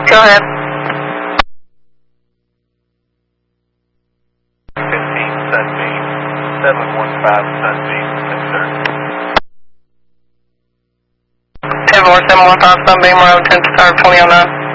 Go ahead. 15 Sunbeam, 715 Sunbeam, yes sir. 10-4, 715 Sunbeam Road, 10 to start 2009.